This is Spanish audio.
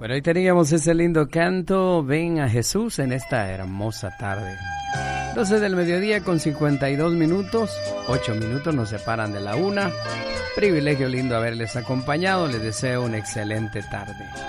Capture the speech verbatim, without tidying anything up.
Bueno, hoy teníamos ese lindo canto, Ven a Jesús, en esta hermosa tarde. doce del mediodía con cincuenta y dos minutos, ocho minutos nos separan de la una. Privilegio lindo haberles acompañado, les deseo una excelente tarde.